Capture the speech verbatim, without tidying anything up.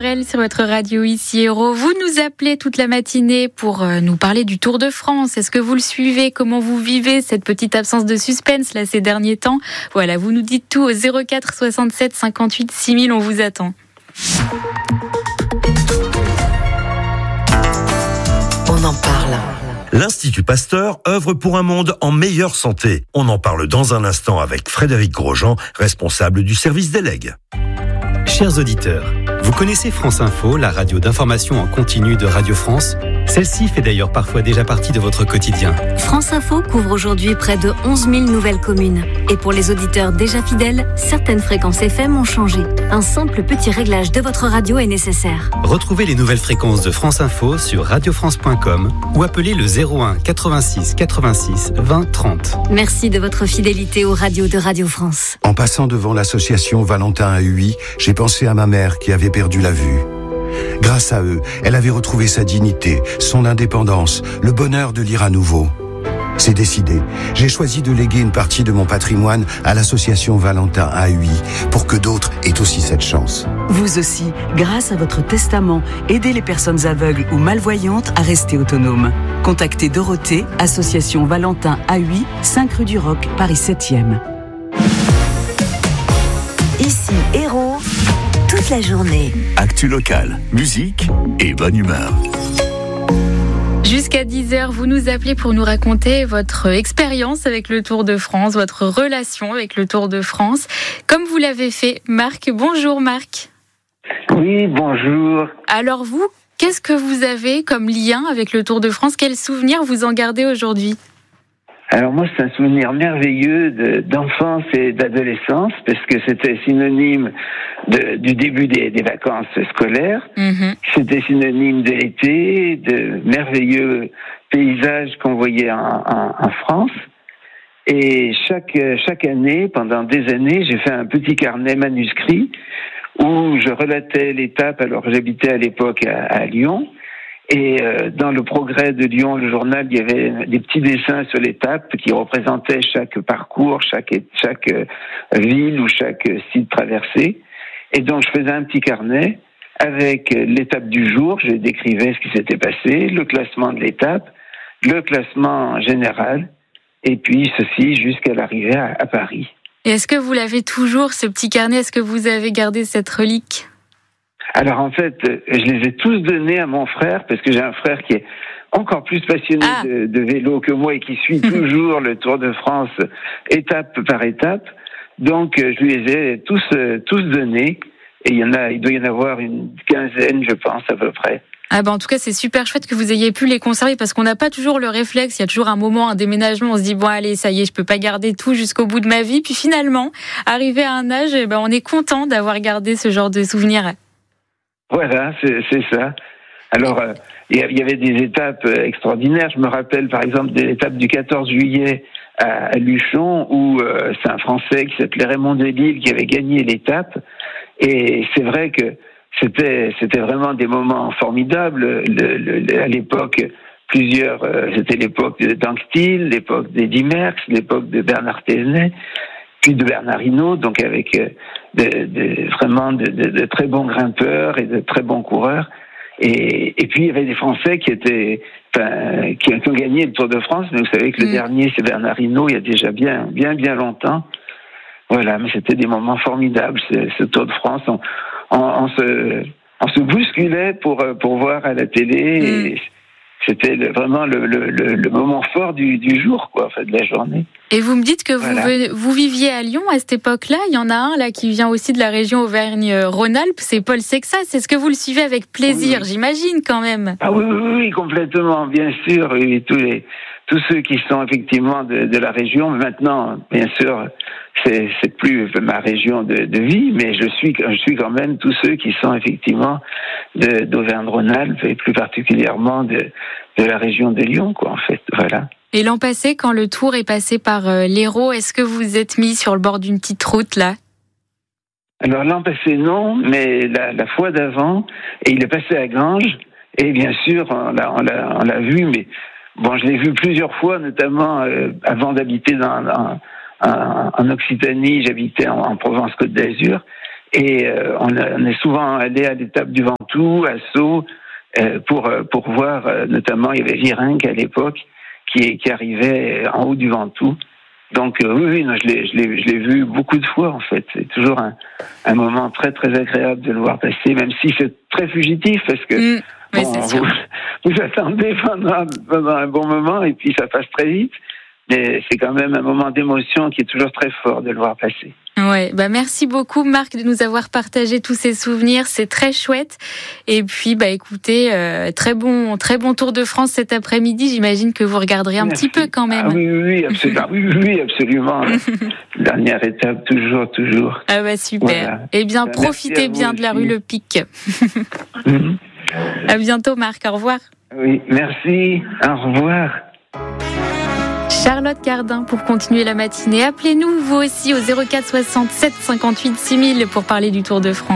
Brel sur votre radio ici Héros. Vous nous appelez toute la matinée pour nous parler du Tour de France. Est-ce que vous le suivez? Comment vous vivez cette petite absence de suspense là ces derniers temps? Voilà, vous nous dites tout au zéro quatre soixante-sept cinquante-huit six mille, on vous attend. On en parle. L'Institut Pasteur œuvre pour un monde en meilleure santé. On en parle dans un instant avec Frédéric Grosjean, responsable du service des legs. Chers auditeurs, vous connaissez France Info, la radio d'information en continu de Radio France? Celle-ci fait d'ailleurs parfois déjà partie de votre quotidien. France Info couvre aujourd'hui près de onze mille nouvelles communes. Et pour les auditeurs déjà fidèles, certaines fréquences F M ont changé. Un simple petit réglage de votre radio est nécessaire. Retrouvez les nouvelles fréquences de France Info sur radio france point com ou appelez le zéro un quatre-vingt-six quatre-vingt-six vingt trente. Merci de votre fidélité aux radios de Radio France. En passant devant l'association Valentin à Huy, j'ai pensé à ma mère qui avait perdu la vue. Grâce à eux, elle avait retrouvé sa dignité, son indépendance, le bonheur de lire à nouveau. C'est décidé. J'ai choisi de léguer une partie de mon patrimoine à l'association Valentin à Huy pour que d'autres aient aussi cette chance. Vous aussi, grâce à votre testament, aidez les personnes aveugles ou malvoyantes à rester autonomes. Contactez Dorothée, association Valentin à Huy, cinq rue du Roc, Paris septième. Ici Héros, toute la journée. Actu locale, musique et bonne humeur. Jusqu'à dix heures, vous nous appelez pour nous raconter votre expérience avec le Tour de France, votre relation avec le Tour de France, comme vous l'avez fait. Marc, bonjour Marc. Oui, bonjour. Alors vous, qu'est-ce que vous avez comme lien avec le Tour de France? Quels souvenirs vous en gardez aujourd'hui? Alors moi, c'est un souvenir merveilleux de, d'enfance et d'adolescence, parce que c'était synonyme de, du début des, des vacances scolaires. Mmh. C'était synonyme de l'été, de merveilleux paysages qu'on voyait en, en, en France. Et chaque, chaque année, pendant des années, j'ai fait un petit carnet manuscrit où je relatais l'étape. Alors j'habitais à l'époque à, à Lyon. Et euh, dans le Progrès de Lyon, le journal, il y avait des petits dessins sur l'étape qui représentaient chaque parcours, chaque chaque euh, ville ou chaque euh, site traversé. Et donc, je faisais un petit carnet avec euh, l'étape du jour. Je décrivais ce qui s'était passé, le classement de l'étape, le classement général, et puis ceci jusqu'à l'arrivée à, à Paris. Et est-ce que vous l'avez toujours, ce petit carnet? Est-ce que vous avez gardé cette relique? Alors en fait, je les ai tous donnés à mon frère, parce que j'ai un frère qui est encore plus passionné ah. de, de vélo que moi et qui suit toujours le Tour de France étape par étape. Donc je lui les ai tous tous donnés, et il y en a, il doit y en avoir une quinzaine, je pense à peu près. Ah ben en tout cas, c'est super chouette que vous ayez pu les conserver, parce qu'on n'a pas toujours le réflexe. Il y a toujours un moment, un déménagement, on se dit bon allez, ça y est, je peux pas garder tout jusqu'au bout de ma vie. Puis finalement, arrivé à un âge, ben on est content d'avoir gardé ce genre de souvenirs. Voilà, c'est, c'est ça. Alors, euh, il y avait des étapes extraordinaires. Je me rappelle, par exemple, de l'étape du quatorze juillet à, à Luchon, où euh, c'est un Français qui s'appelait Raymond Delille qui avait gagné l'étape. Et c'est vrai que c'était, c'était vraiment des moments formidables. Le, le, à l'époque, plusieurs, euh, c'était l'époque de Danctil, l'époque d'Eddy Merckx, l'époque de Bernard Thévenet, puis de Bernard Hinault, donc avec euh, de, de, vraiment de, de, de très bons grimpeurs et de très bons coureurs. Et, et puis il y avait des Français qui étaient, enfin, qui ont gagné le Tour de France, mais vous savez que le mmh. dernier c'est Bernard Hinault, il y a déjà bien, bien, bien longtemps. Voilà, mais c'était des moments formidables, ce, ce Tour de France. On, on, on se, on se bousculait pour pour voir à la télé. Mmh. Et c'était le, vraiment le, le, le, le moment fort du, du jour, quoi, en fait, de la journée. Et vous me dites que vous, voilà. vous viviez à Lyon à cette époque-là. Il y en a un là qui vient aussi de la région Auvergne-Rhône-Alpes. C'est Paul Sexas. Est-ce que vous le suivez avec plaisir, oui. j'imagine, quand même? Ah oui, oui, oui, complètement, bien sûr. Et tous les, tous ceux qui sont effectivement de, de la région. Maintenant, bien sûr, c'est, c'est plus ma région de, de vie, mais je suis, je suis quand même tous ceux qui sont effectivement de, d'Auvergne-Rhône-Alpes et plus particulièrement de, de la région de Lyon, quoi, en fait. Voilà. Et l'an passé, quand le Tour est passé par euh, l'Hérault, est-ce que vous êtes mis sur le bord d'une petite route, là? Alors, l'an passé, non, mais la, la fois d'avant, et il est passé à Ganges, et bien sûr, on l'a, on l'a, on l'a vu, mais bon, je l'ai vu plusieurs fois, notamment euh, avant d'habiter dans, dans, en, en Occitanie, j'habitais en, en Provence-Côte d'Azur, Et euh, on, a, on est souvent allé à l'étape du Ventoux, à Sceaux, euh, pour pour voir, euh, notamment, il y avait Virenque à l'époque qui qui arrivait en haut du Ventoux. Donc euh, oui, oui, non, je l'ai je l'ai je l'ai vu beaucoup de fois en fait. C'est toujours un un moment très très agréable de le voir passer, même si c'est très fugitif parce que mmh, oui, bon, c'est sûr. vous, vous attendez pendant, pendant un bon moment et puis ça passe très vite. Mais c'est quand même un moment d'émotion qui est toujours très fort de le voir passer. Ouais, bah merci beaucoup Marc de nous avoir partagé tous ces souvenirs, c'est très chouette. Et puis bah écoutez, euh, très bon, très bon Tour de France cet après-midi. J'imagine que vous regarderez un merci. petit peu quand même. Ah oui, oui, oui, absolument. oui, oui, absolument. Dernière étape, toujours, toujours. Ah bah super. Voilà. Eh bien, bah, profitez bien de la rue Le Pic. mm-hmm. À bientôt Marc. Au revoir. Oui, merci. Au revoir. Charlotte Cardin pour continuer la matinée. Appelez-nous vous aussi au zéro quatre soixante-sept cinquante-huit six mille pour parler du Tour de France.